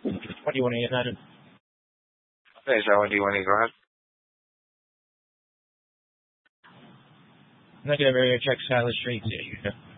What do you want to get at? Hey, Joe, do you want to go ahead? Negative area check Skyler Street.